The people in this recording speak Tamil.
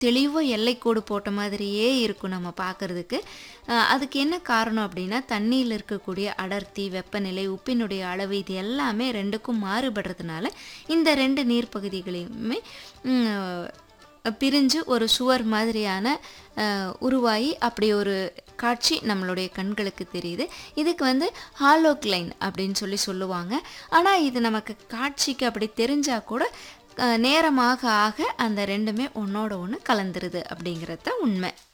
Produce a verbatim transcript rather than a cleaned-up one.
தெளிவா எல்லைக்கோடு போட்ட மாதிரியே இருக்கும் நம்ம பார்க்கறதுக்கு. அ அதுக்கு என்ன காரணம் அப்படின்னா, தண்ணீல இருக்கக்கூடிய அடர்த்தி, வெப்பநிலை, உப்பினுடைய அளவு இது எல்லாமே ரெண்டுக்கும் மாறுபடுறதுனால, இந்த ரெண்டு நீர் பகுதிகளையுமே ம் பிரிஞ்சு ஒரு சுவர் மாதிரியான அ உருவாகி அப்படி ஒரு காட்சி நம்மளுடைய கண்களுக்கு தெரியுது. இதுக்கு வந்து ஹாலோக்ளைன் அப்படின்னு சொல்லி சொல்லுவாங்க. ஆனா இது நமக்கு காட்சிக்கு அப்படி தெரிஞ்சா கூட அ நேரமாக ஆக அந்த ரெண்டுமே ஒண்ணோட ஒண்ணு கலந்துருது அப்படிங்கிறது தான் உண்மை.